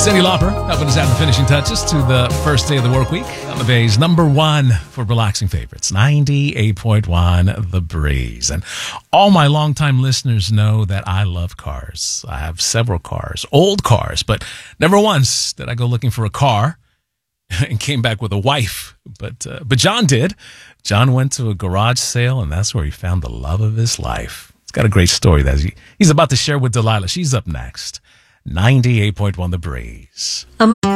Cyndi Lauper helping us add the finishing touches to the first day of the work week on the Bay's number one for relaxing favorites, 98.1 The Breeze. And all my longtime listeners know that I love cars. I have several cars, old cars, but never once did I go looking for a car and came back with a wife. But John did. John went to a garage sale, and that's where he found the love of his life. He's got a great story that he's about to share with Delilah. She's up next. 98.1 The Breeze.